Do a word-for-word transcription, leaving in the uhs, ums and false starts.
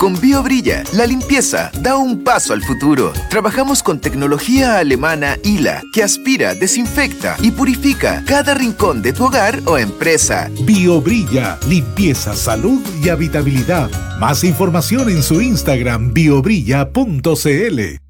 Con BioBrilla, la limpieza da un paso al futuro. Trabajamos con tecnología alemana I L A, que aspira, desinfecta y purifica cada rincón de tu hogar o empresa. BioBrilla, limpieza, salud y habitabilidad. Más información en su Instagram biobrilla punto c l.